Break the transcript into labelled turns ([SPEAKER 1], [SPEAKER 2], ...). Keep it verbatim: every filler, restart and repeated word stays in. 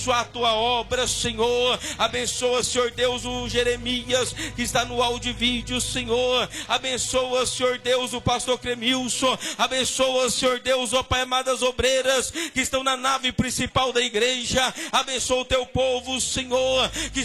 [SPEAKER 1] a tua obra, Senhor. Abençoa, Senhor Deus, o Jeremias que está no áudio vídeo, Senhor. Abençoa, Senhor Deus, o pastor Cremilson. Abençoa, Senhor Deus, ó Pai, amadas obreiras que estão na nave principal da igreja. Abençoa o teu povo, Senhor, que